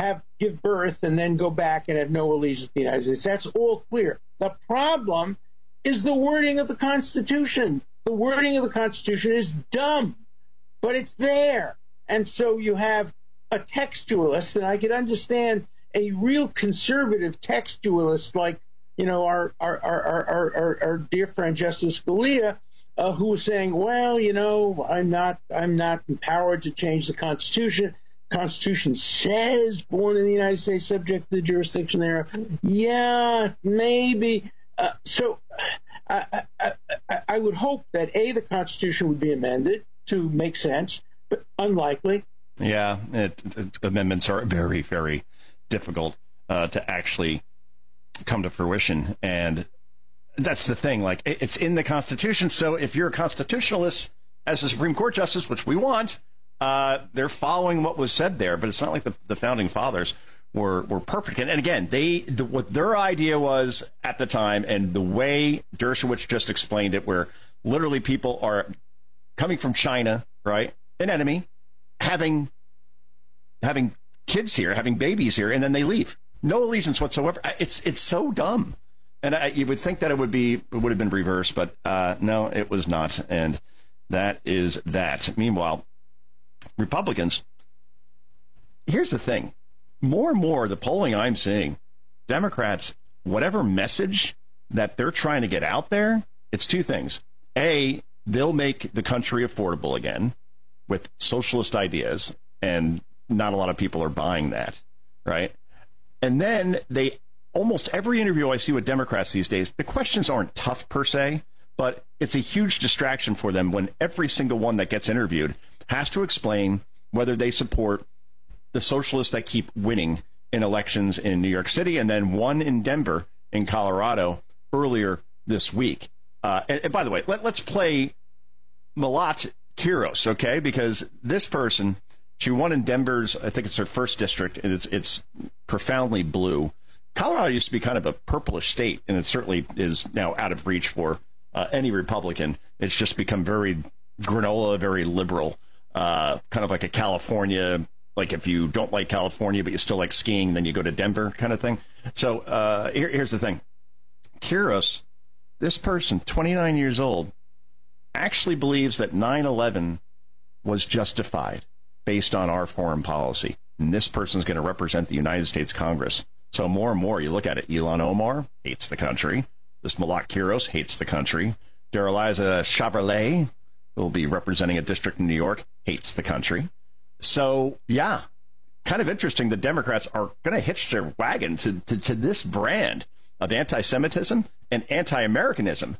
give birth and then go back and have no allegiance to the United States. That's all clear. The problem is the wording of the Constitution. The wording of the Constitution is dumb, but it's there. And so you have a textualist, and I could understand a real conservative textualist like, our dear friend Justice Scalia, who was saying, well, I'm not empowered to change the Constitution. The Constitution says born in the United States, subject to the jurisdiction thereof. Yeah, maybe. So I would hope that, the Constitution would be amended to make sense, but unlikely. Yeah, amendments are very, very difficult to actually come to fruition. And that's the thing. Like, it's in the Constitution. So if you're a constitutionalist as a Supreme Court justice, which we want, they're following what was said there. But it's not like the founding fathers were perfect. And again, what their idea was at the time, and the way Dershowitz just explained it, where literally people are coming from China, right, an enemy, having kids here, having babies here, and then they leave. No allegiance whatsoever. It's so dumb. And you would think that it would have been reversed, but no, it was not. And that is that. Meanwhile, Republicans, here's the thing. More and more, the polling I'm seeing, Democrats, whatever message that they're trying to get out there, it's two things. A, they'll make the country affordable again with socialist ideas, and not a lot of people are buying that, right? And then almost every interview I see with Democrats these days, the questions aren't tough per se, but it's a huge distraction for them when every single one that gets interviewed has to explain whether they support the socialists that keep winning in elections in New York City, and then one in Denver, in Colorado, earlier this week. And by the way, let's play Malat Kiros, okay? Because this person, she won in Denver's, I think it's her first district, and it's profoundly blue. Colorado used to be kind of a purplish state, and it certainly is now out of reach for any Republican. It's just become very granola, very liberal, kind of like a California, like if you don't like California but you still like skiing, then you go to Denver kind of thing. So here's the thing. Kiros, this person, 29 years old, actually believes that 9/11 was justified based on our foreign policy. And this person is going to represent the United States Congress. So more and more, you look at it, Ilhan Omar hates the country. This Malat Kiros hates the country. Daraliza Chevrolet, who will be representing a district in New York, hates the country. So, yeah, kind of interesting. The Democrats are going to hitch their wagon to this brand of anti-Semitism and anti-Americanism.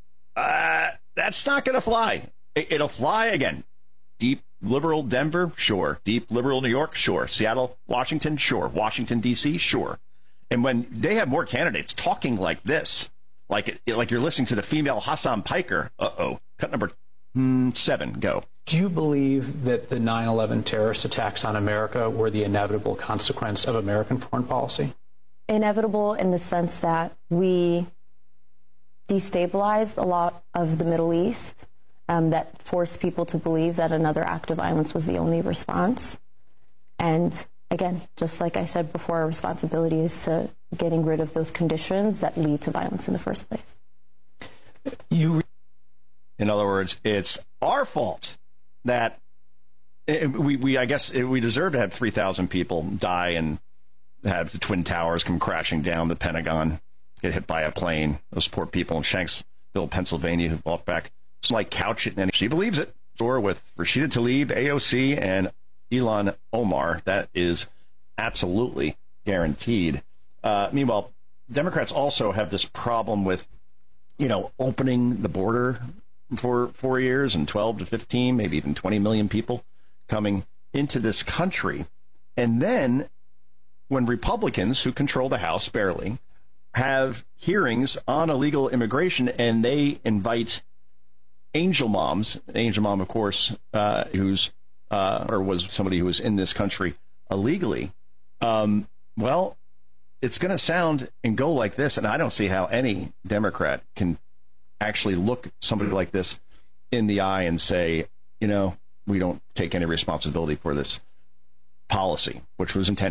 That's not going to fly. It'll fly, again, deep liberal Denver, sure. Deep liberal New York, sure. Seattle, Washington, sure. Washington, D.C., sure. And when they have more candidates talking like this, like you're listening to the female Hassan Piker, cut number 7, go. Do you believe that the 9/11 terrorist attacks on America were the inevitable consequence of American foreign policy? Inevitable in the sense that we destabilized a lot of the Middle East, that forced people to believe that another act of violence was the only response. And again, just like I said before, our responsibility is to getting rid of those conditions that lead to violence in the first place. In other words, it's our fault that I guess we deserve to have 3,000 people die and have the Twin Towers come crashing down, the Pentagon get hit by a plane. Those poor people in Shanksville, Pennsylvania, who fought back. It's like couch it, and she believes it. Or with Rashida Tlaib, AOC, and Ilhan Omar, that is absolutely guaranteed. Meanwhile, Democrats also have this problem with, opening the border for 4 years and 12 to 15, maybe even 20 million people coming into this country. And then when Republicans, who control the House barely, have hearings on illegal immigration, and they invite angel moms, angel mom, of course, who's or was somebody who was in this country illegally, well, it's going to sound and go like this, and I don't see how any Democrat can actually look somebody like this in the eye and say, we don't take any responsibility for this policy, which was intended